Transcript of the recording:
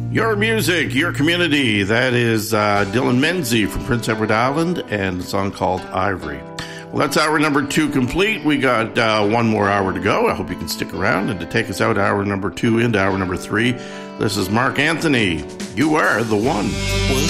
Your music, your community. That is Dylan Menzie from Prince Edward Island and a song called Ivory. Well, that's hour number 2 complete. We got one more hour to go. I hope you can stick around. And to take us out hour number 2 into hour number 3, this is Mark Anthony. You are the one.